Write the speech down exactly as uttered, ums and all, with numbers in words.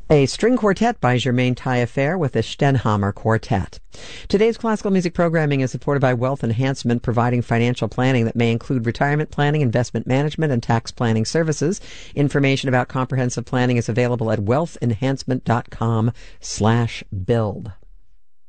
A string quartet by Germaine Taillefer with the Stenhamer Quartet. Today's classical music programming is supported by Wealth Enhancement, providing financial planning that may include retirement planning, investment management, and tax planning services. Information about comprehensive planning is available at wealth enhancement dot com slash build.